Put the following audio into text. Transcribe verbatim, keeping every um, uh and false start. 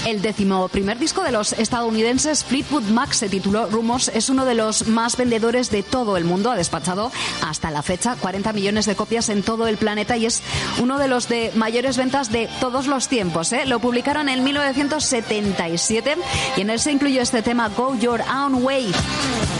El décimo primer disco de los estadounidenses Fleetwood Mac se tituló Rumors. Es uno de los más vendedores de todo el mundo. Ha despachado hasta la fecha cuarenta millones de copias en todo el planeta y es uno de los de mayores ventas de todos los tiempos, ¿eh? Lo publicaron en mil novecientos setenta y siete y en él se incluyó este tema Go Your Own Way.